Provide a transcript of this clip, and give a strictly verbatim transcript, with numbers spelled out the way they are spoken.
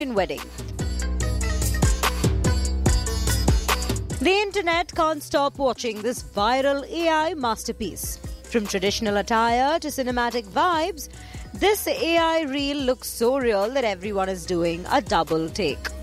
wedding. The internet can't stop watching this viral A I masterpiece. From traditional attire to cinematic vibes, this A I reel looks so real that everyone is doing a double take.